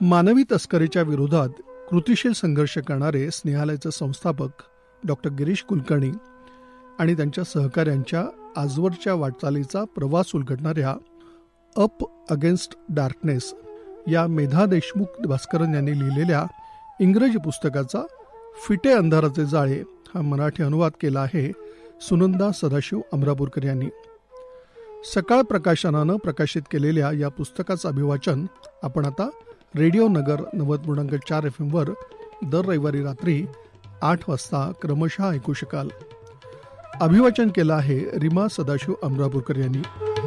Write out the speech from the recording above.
मानवी तस्करीच्या विरोधात कृतिशील संघर्ष करणारे स्नेहालयाचे संस्थापक डॉक्टर गिरीश कुलकर्णी आणि त्यांच्या सहकाऱ्यांच्या आजवरच्या वाटचालीचा प्रवास उलगडणाऱ्या अप अगेन्स्ट डार्कनेस या मेधा देशमुख भास्करन यांनी लिहिलेल्या इंग्रजी पुस्तकाचा फिटे अंधाराचे जाळे हा मराठी अनुवाद केला आहे सुनंदा सदाशिव अमरापूरकर यांनी. सकाळ प्रकाशनानं प्रकाशित केलेल्या या पुस्तकाचं अभिवाचन आपण आता रेडिओ नगर 90.4 FM वर दर रविवारी रात्री 8 वाजता क्रमशः ऐकू शकाल. अभिवाचन केलं आहे रीमा सदाशिव अमरापूरकर यांनी.